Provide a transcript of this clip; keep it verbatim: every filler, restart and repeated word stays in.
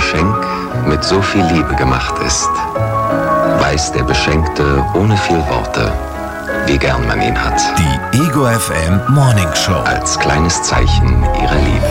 Geschenk mit so viel Liebe gemacht ist, weiß der Beschenkte ohne viel Worte, wie gern man ihn hat. Die Ego F M Morning Show. Als kleines Zeichen ihrer Liebe.